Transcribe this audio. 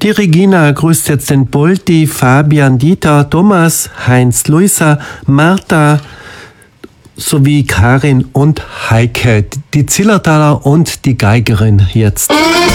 Die Regina grüßt jetzt den Bolti, Fabian, Dieter, Thomas, Heinz, Luisa, Martha sowie Karin und Heike. Die Zillertaler und die Geigerin jetzt.